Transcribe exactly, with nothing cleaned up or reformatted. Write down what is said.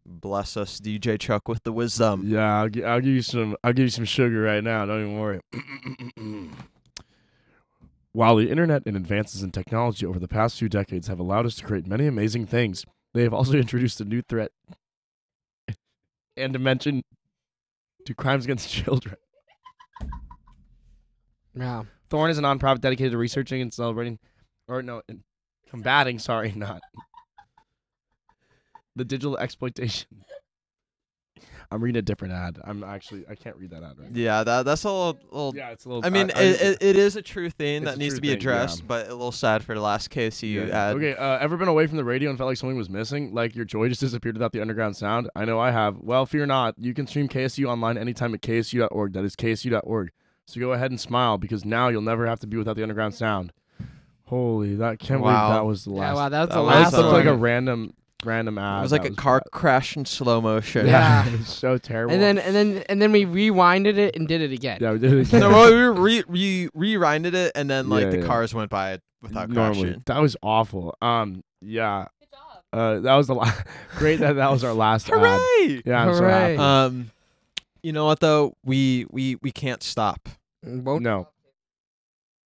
Bless us, D J Chuck, with the wisdom. Yeah, I'll, gi- I'll give you some. I'll give you some sugar right now. Don't even worry. While the internet and advances in technology over the past few decades have allowed us to create many amazing things, they have also introduced a new threat and dimension to crimes against children. Yeah. Thorn is a nonprofit dedicated to researching and celebrating, or no, in combating. Sorry, not the digital exploitation. I'm reading a different ad. I'm actually I can't read that ad right now. Yeah, that that's a little. little Yeah, it's a little. I mean, I, it, it, it is a true thing It's that a needs true to be thing, addressed, yeah. but a little sad for the last K S U yeah. ad. Okay, uh, ever been away from the radio and felt like something was missing? Like your joy just disappeared without the underground sound? I know I have. Well, fear not. You can stream K S U online anytime at K S U dot org. That is K S U dot org. So go ahead and smile because now you'll never have to be without the underground sound. Holy, that can't Wow. believe that was the last. Yeah, wow, that was that the was, last That looked uh, like a one. random, random ad. It was That like a car crash in slow motion. Yeah. it was so terrible. And then and then and then we rewinded it and did it again. yeah, we did it again. No, well, we re, re rewinded it, and then like Yeah, the yeah. cars went by without Normally, crashing. that was awful. Um, yeah. Uh, that was the la- great that that was our last ad. Hooray! Yeah, I'm so Hooray. happy. Um, you know what though? We we we can't stop. Won't No,